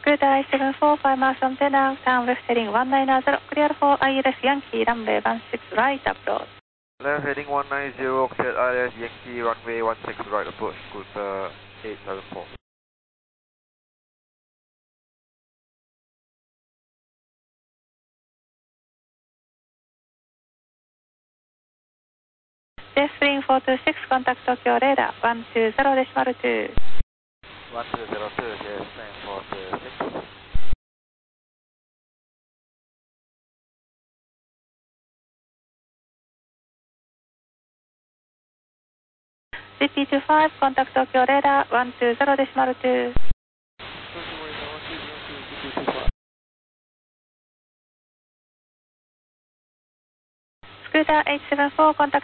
Scooter 874, miles from Penang, town left heading 190, clear for ILS Yankee, runway 16 right approach. Left heading 190, clear ILS Yankee, runway 16 right approach, Scooter 874. Jetstream 426, contact Tokyo radar 120.2. 1202, Jetstream 426. CP25, contact Tokyo radar 120.2. Scooter 874, contact